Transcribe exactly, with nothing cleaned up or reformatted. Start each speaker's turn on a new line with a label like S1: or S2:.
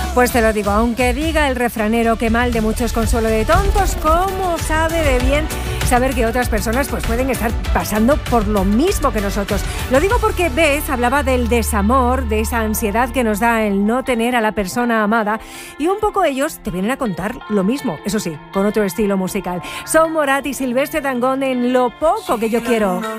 S1: Pues te lo digo, aunque diga el refranero que mal de muchos consuelo de tontos, ¿cómo sabe de bien saber que otras personas pues pueden estar pasando por lo mismo que nosotros? Lo digo porque Beth hablaba del desamor, de esa ansiedad que nos da el no tener a la persona amada, y un poco ellos te vienen a contar lo mismo, eso sí, con otro estilo musical. Son Morat y Silvestre Dangond en Lo poco que yo quiero.